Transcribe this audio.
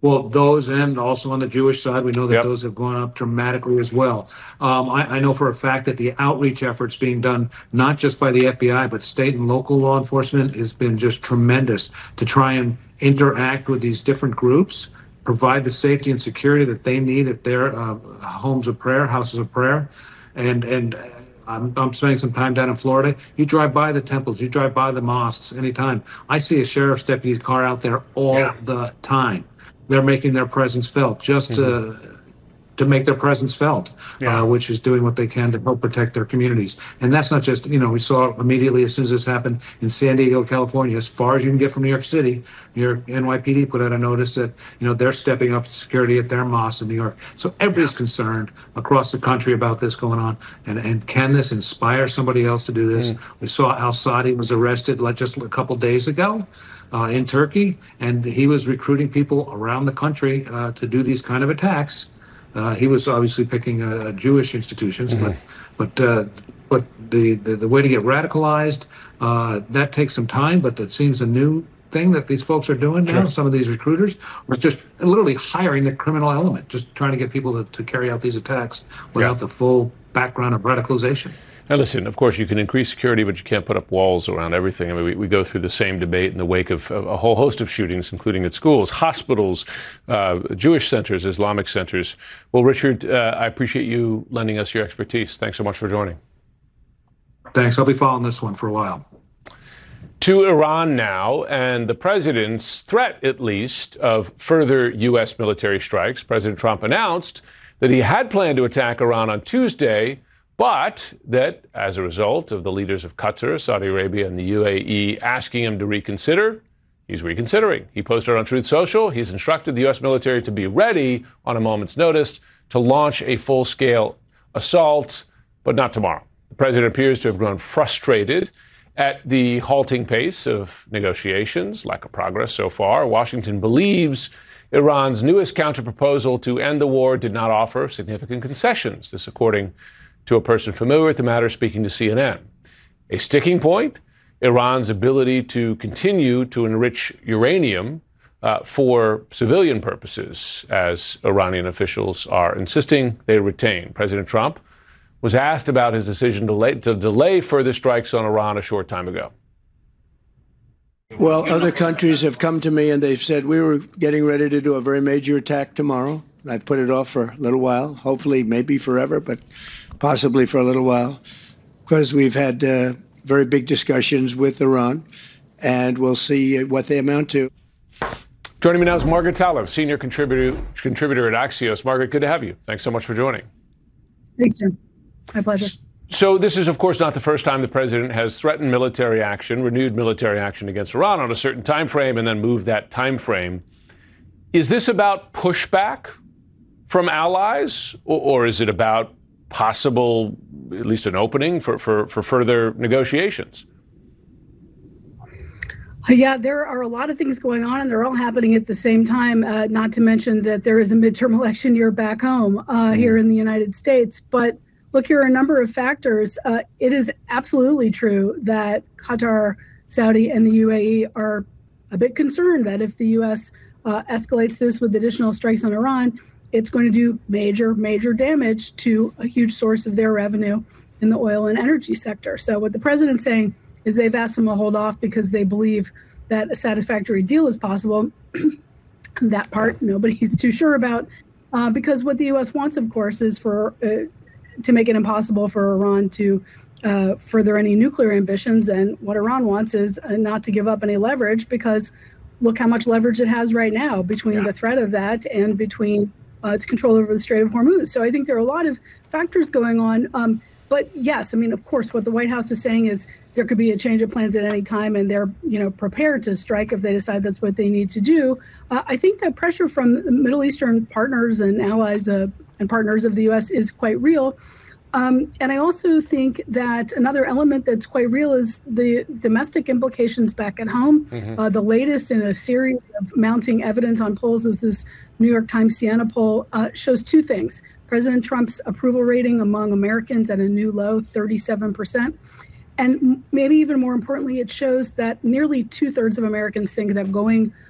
Well, those and also on the Jewish side, we know that Yep. those have gone up dramatically as well. I know for a fact that the outreach efforts being done, not just by the FBI, but state and local law enforcement, has been just tremendous to try and interact with these different groups, provide the safety and security that they need at their homes of prayer, houses of prayer. And I'm spending some time down in Florida. You drive by the temples, you drive by the mosques anytime. I see a sheriff's deputy car out there all the time. They're making their presence felt just to make their presence felt, which is doing what they can to help protect their communities. And that's not just, we saw immediately as soon as this happened in San Diego, California, as far as you can get from New York City, New York NYPD put out a notice that, they're stepping up security at their mosques in New York. So everybody's concerned across the country about this going on. And can this inspire somebody else to do this? We saw al-Sadi was arrested just a couple days ago in Turkey, and he was recruiting people around the country to do these kind of attacks. He was obviously picking Jewish institutions, but the way to get radicalized, that takes some time, but it seems a new thing that these folks are doing now. Some of these recruiters are just literally hiring the criminal element, just trying to get people to carry out these attacks without the full background of radicalization. Now, listen, of course, you can increase security, but you can't put up walls around everything. I mean, we go through the same debate in the wake of a whole host of shootings, including at schools, hospitals, Jewish centers, Islamic centers. Well, Richard, I appreciate you lending us your expertise. Thanks so much for joining. Thanks. I'll be following this one for a while. To Iran now, and the president's threat, at least, of further U.S. military strikes. President Trump announced that he had planned to attack Iran on Tuesday, but that as a result of the leaders of Qatar, Saudi Arabia, and the UAE asking him to reconsider, he's reconsidering. He posted on Truth Social, he's instructed the U.S. military to be ready on a moment's notice to launch a full-scale assault, but not tomorrow. The president appears to have grown frustrated at the halting pace of negotiations, lack of progress so far. Washington believes Iran's newest counterproposal to end the war did not offer significant concessions. This according to a person familiar with the matter speaking to CNN. A sticking point, Iran's ability to continue to enrich uranium for civilian purposes, as Iranian officials are insisting they retain. President Trump was asked about his decision to delay further strikes on Iran a short time ago. Well, other countries have come to me and they've said we were getting ready to do a very major attack tomorrow. I've put it off for a little while, hopefully maybe forever, but possibly for a little while, because we've had very big discussions with Iran, and we'll see what they amount to. Joining me now is Margaret Talev, senior contributor at Axios. Margaret, good to have you. Thanks so much for joining. Thanks, Jim. My pleasure. So this is, of course, not the first time the president has threatened military action, renewed military action against Iran on a certain time frame, and then moved that time frame. Is this about pushback from allies, or is it about possible, at least an opening for further negotiations? Yeah, there are a lot of things going on, and they're all happening at the same time, not to mention that there is a midterm election year back home here in the United States. But look, here are a number of factors. It is absolutely true that Qatar, Saudi, and the UAE are a bit concerned that if the U.S. Escalates this with additional strikes on Iran, it's going to do major damage to a huge source of their revenue in the oil and energy sector. So what the president's saying is they've asked him to hold off because they believe that a satisfactory deal is possible. That part nobody's too sure about, because what the U.S. wants, of course, is for to make it impossible for Iran to further any nuclear ambitions. And what Iran wants is not to give up any leverage, because look how much leverage it has right now between the threat of that and between its control over the Strait of Hormuz. So I think there are a lot of factors going on. But yes, I mean, of course, what the White House is saying is there could be a change of plans at any time, and they're, prepared to strike if they decide that's what they need to do. I think that pressure from Middle Eastern partners and allies and partners of the U.S. is quite real. And I also think that another element that's quite real is the domestic implications back at home. The latest in a series of mounting evidence on polls is this New York Times Siena poll shows two things. President Trump's approval rating among Americans at a new low, 37%. And maybe even more importantly, it shows that nearly 2/3 of Americans think that going